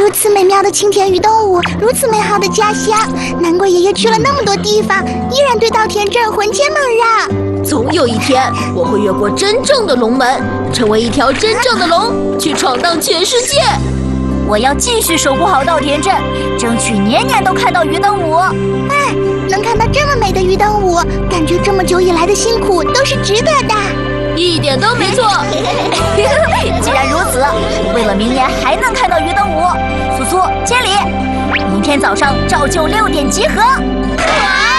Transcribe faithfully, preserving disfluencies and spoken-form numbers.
如此美妙的青田鱼动物，如此美好的家乡，难怪爷爷去了那么多地方，依然对稻田镇魂牵梦绕。 总有一天，我会越过真正的龙门，成为一条真正的龙，去闯荡全世界。 我要继续守护好稻田镇，争取年年都看到鱼灯舞。 哎，能看到这么美的鱼灯舞，感觉这么久以来的辛苦都是值得的。 一点都没错。 既然如此，为了明年还能看到鱼灯舞，苏苏、千里，明天早上照旧六点集合。